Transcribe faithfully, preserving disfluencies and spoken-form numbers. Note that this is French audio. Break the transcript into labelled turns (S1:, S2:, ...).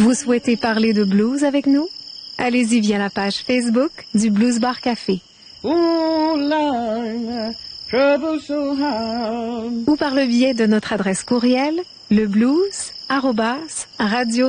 S1: Vous souhaitez parler de blues avec nous? Allez-y via la page Facebook du Blues Bar Café.
S2: Oh Lord, trouble so hard.
S1: Ou par le biais de notre adresse courriel, le blues arobase radio